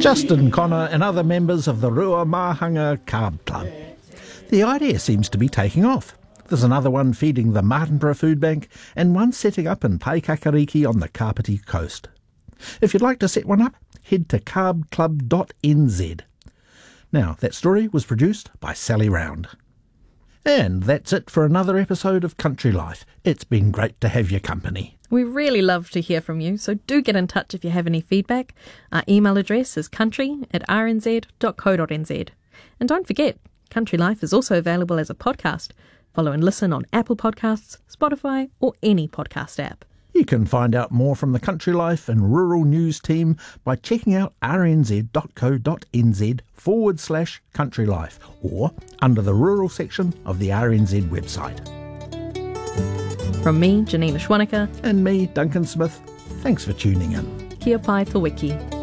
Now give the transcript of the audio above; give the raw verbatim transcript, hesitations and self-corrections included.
Justin Connor and other members of the Ruamahanga Carb Club. The idea seems to be taking off. There's another one feeding the Martinborough Food Bank and one setting up in Paikakariki on the Kapiti coast. If you'd like to set one up, head to carb club dot n z. Now, that story was produced by Sally Round. And that's it for another episode of Country Life. It's been great to have your company. We really love to hear from you, so do get in touch if you have any feedback. Our email address is country at r n z dot co dot n z. And don't forget, Country Life is also available as a podcast. Follow and listen on Apple Podcasts, Spotify, or any podcast app. You can find out more from the Country Life and Rural News team by checking out rnz.co.nz forward slash Country Life or under the Rural section of the R N Z website. From me, Janina Schwanneker. And me, Duncan Smith, thanks for tuning in. Kia pai te wiki.